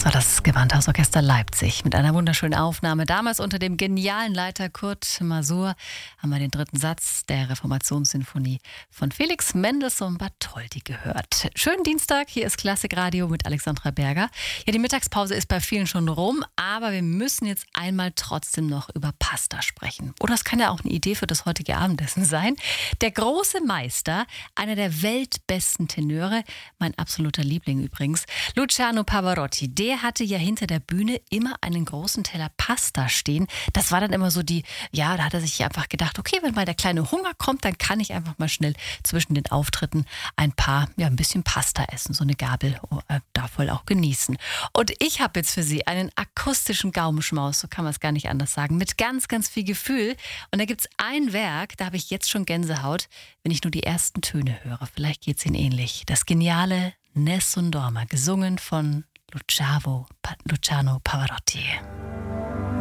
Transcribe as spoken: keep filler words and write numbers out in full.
war das Gewandhausorchester Leipzig mit einer wunderschönen Aufnahme. Damals unter dem genialen Leiter Kurt Masur haben wir den dritten Satz der Reformationssinfonie von Felix Mendelssohn Bartholdy gehört. Schönen Dienstag, hier ist Klassikradio mit Alexandra Berger. Ja, die Mittagspause ist bei vielen schon rum, aber wir müssen jetzt einmal trotzdem noch über Pasta sprechen. Oder es kann ja auch eine Idee für das heutige Abendessen sein. Der große Meister, einer der weltbesten Tenöre, mein absoluter Liebling übrigens, Luciano Pavarotti, der hatte ja hinter der Bühne immer einen großen Teller Pasta stehen. Das war dann immer so die, ja, da hat er sich einfach gedacht, okay, wenn mal der kleine Hunger kommt, dann kann ich einfach mal schnell zwischen den Auftritten ein paar, ja, ein bisschen Pasta essen. So eine Gabel äh, darf wohl auch genießen. Und ich habe jetzt für Sie einen akustischen Gaumenschmaus, so kann man es gar nicht anders sagen, mit ganz, ganz viel Gefühl. Und da gibt es ein Werk, da habe ich jetzt schon Gänsehaut, wenn ich nur die ersten Töne höre. Vielleicht geht es Ihnen ähnlich. Das geniale Nessun Dorma, gesungen von Luciano, Luciano Pavarotti.